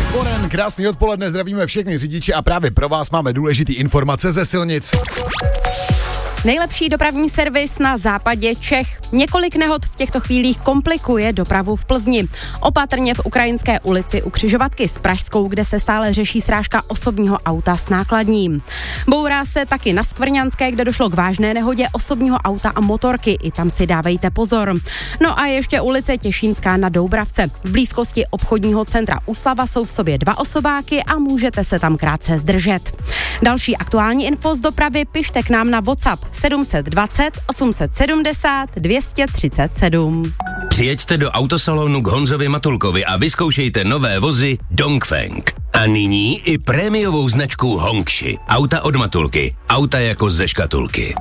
Warren, krásný odpoledne, zdravíme všechny řidiče a právě pro vás máme důležitý informace ze silnic. Nejlepší dopravní servis na západě Čech. Několik nehod v těchto chvílích komplikuje dopravu v Plzni. Opatrně v Ukrajinské ulici u křižovatky s Pražskou, kde se stále řeší srážka osobního auta s nákladním. Bourá se taky na Skvrňanské, kde došlo k vážné nehodě osobního auta a motorky. I tam si dávejte pozor. No a ještě ulice Těšínská na Doubravce. V blízkosti obchodního centra Úslava jsou v sobě 2 osobáky a můžete se tam krátce zdržet. Další aktuální info z dopravy pište k nám na WhatsApp 720 870 237. Přijeďte do autosalonu k Honzovi Matulkovi a vyzkoušejte nové vozy Dongfeng. A nyní i prémiovou značku Hongshi. Auta od Matulky. Auta jako ze škatulky.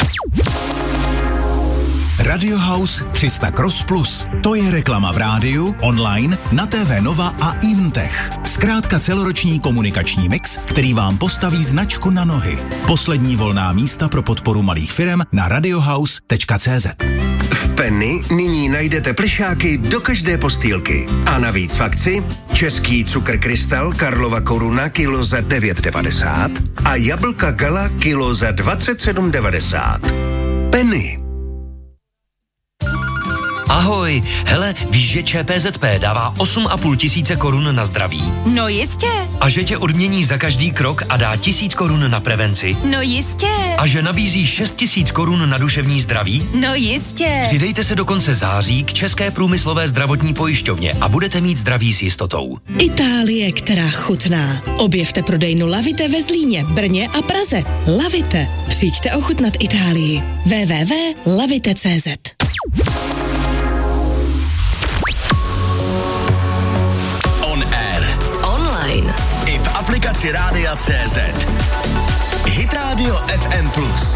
Radio House 300 Cross Plus. To je reklama v rádiu, online, na TV Nova a Invtech. Zkrátka celoroční komunikační mix, který vám postaví značku na nohy. Poslední volná místa pro podporu malých firem na radiohouse.cz. V Penny nyní najdete plišáky do každé postýlky. A navíc v akci český cukr Krystal Karlova Koruna kilo za 9,90 a jablka Gala kilo za 27,90. Penny. Ahoj, hele, víš, že ČPZP dává 8,5 tisíce korun na zdraví? No jistě. A že tě odmění za každý krok a dá 1000 korun na prevenci? No jistě. A že nabízí 6 000 korun na duševní zdraví? No jistě. Přidejte se do konce září k České průmyslové zdravotní pojišťovně a budete mít zdraví s jistotou. Itálie, která chutná. Objevte prodejnu Lavite ve Zlíně, Brně a Praze. Lavite. Přijďte ochutnat Itálii. www.lavite.cz. I v aplikaci Rádia.cz. Hit Radio FM+.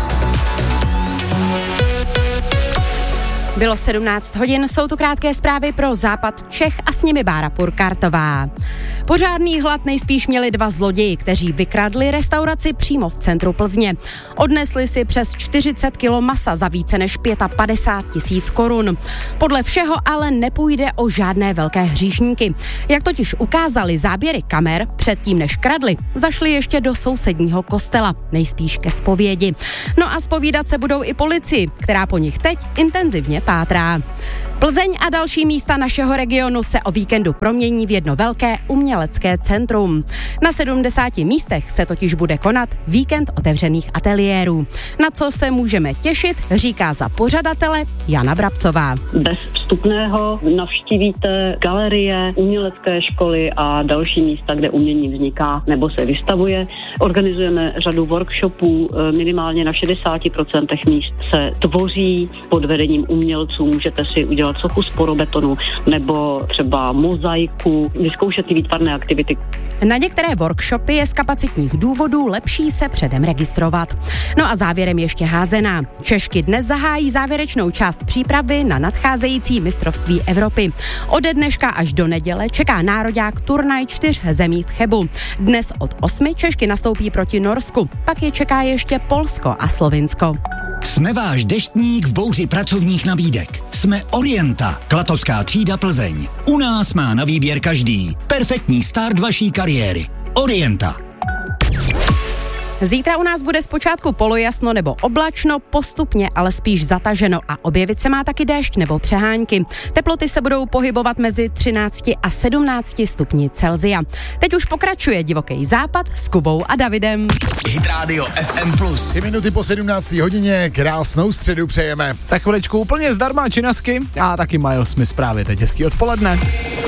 Bylo 17 hodin, jsou tu krátké zprávy pro západ Čech a s nimi Bára Purkartová. Pořádný hlad nejspíš měli 2 zloději, kteří vykradli restauraci přímo v centru Plzně. Odnesli si přes 40 kilo masa za více než 55 000 korun. Podle všeho ale nepůjde o žádné velké hříšníky. Jak totiž ukázali záběry kamer, předtím než kradli, zašli ještě do sousedního kostela, nejspíš ke zpovědi. No a zpovídat se budou i policii, která po nich teď intenzivně pátrá. Plzeň a další místa našeho regionu se o víkendu promění v jedno velké umělecké centrum. Na 70 místech se totiž bude konat víkend otevřených ateliérů. Na co se můžeme těšit, říká za pořadatele Jana Brabcová. Bez vstupného navštívíte galerie, umělecké školy a další místa, kde umění vzniká nebo se vystavuje. Organizujeme řadu workshopů, minimálně na 60% míst se tvoří pod vedením umělců. Můžete si udělat sochu z porobetonu nebo třeba mozaiku, vyzkoušet ty výtvarné aktivity. Na některé workshopy je z kapacitních důvodů lepší se předem registrovat. No a závěrem ještě házená. Češky dnes zahájí závěrečnou část přípravy na nadcházející mistrovství Evropy. Ode dneška až do neděle čeká nároďák turnaj 4 zemí v Chebu. Dnes od 8 Češky nastoupí proti Norsku, pak je čeká ještě Polsko a Slovinsko. Jsme váš deštník v bouři pracovních nabídek. Jsme Orienta, Klatovská třída Plzeň. U nás má na výběr každý. Perfektní start vaší kariéry. Orienta. Zítra u nás bude zpočátku polojasno nebo oblačno, postupně ale spíš zataženo a objevit se má taky déšť nebo přehánky. Teploty se budou pohybovat mezi 13 a 17 stupni Celsia. Teď už pokračuje Divoký západ s Kubou a Davidem. Hit Radio FM+. 3 minuty po 17. hodině, krásnou středu přejeme. Za chviličku úplně zdarma činasky a taky Miles Smith právě teď hezký odpoledne.